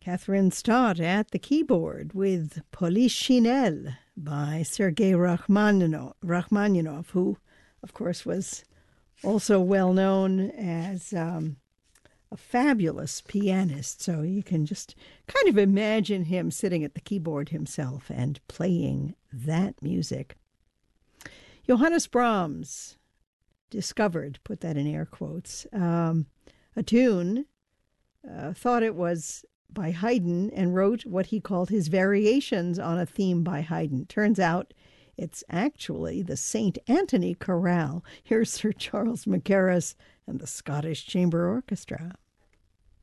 Catherine Stott at the keyboard with Polichinelle by Sergei Rachmaninoff, who, of course, was also well known as a fabulous pianist. So you can just kind of imagine him sitting at the keyboard himself and playing that music. Johannes Brahms discovered, put that in air quotes, a tune, thought it was by Haydn, and wrote what he called his variations on a theme by Haydn. Turns out it's actually the St. Anthony Chorale. Here's Sir Charles Mackerras and the Scottish Chamber Orchestra.